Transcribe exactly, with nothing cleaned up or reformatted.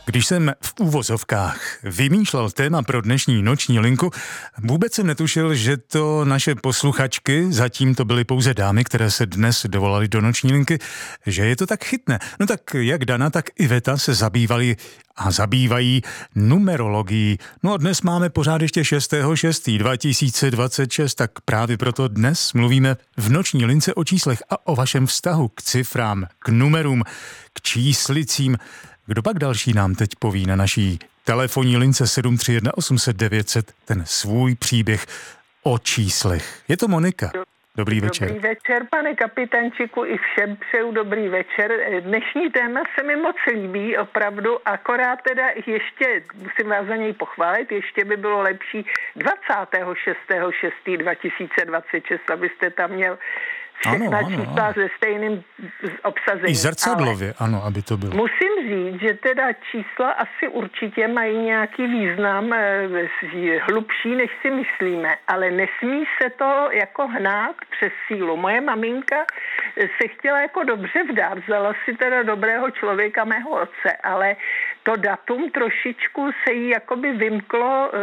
Když jsem v úvozovkách vymýšlel téma pro dnešní noční linku, vůbec jsem netušil, že to naše posluchačky, zatím to byly pouze dámy, které se dnes dovolaly do noční linky, že je to tak chytné. No tak jak Dana, tak Iveta se zabývali a zabývají numerologií. No a dnes máme pořád ještě šestého šestého dva tisíce dvacet šest, tak právě proto dnes mluvíme v noční lince o číslech a o vašem vztahu k cifrám, k numerům, k číslicím. Kdo pak další nám teď poví na naší telefonní lince sedm tři jedna osm set devět set ten svůj příběh o číslech? Je to Monika. Dobrý večer. Dobrý večer, pane kapitančiku, i všem přeju dobrý večer. Dnešní téma se mi moc líbí, opravdu, akorát teda ještě, musím vás za něj pochválit, ještě by bylo lepší dvacátého šestého šestého dva tisíce dvacet šest, abyste tam měl všechna ano, ano, čísla ano. se stejným obsazením. I zrcadlově, ale ano, aby to bylo. Musím říct, že teda čísla asi určitě mají nějaký význam e, hlubší, než si myslíme, ale nesmí se to jako hnát přes sílu. Moje maminka se chtěla jako dobře vdát, vzala si teda dobrého člověka, mého otce, ale to datum trošičku se jí jakoby vymklo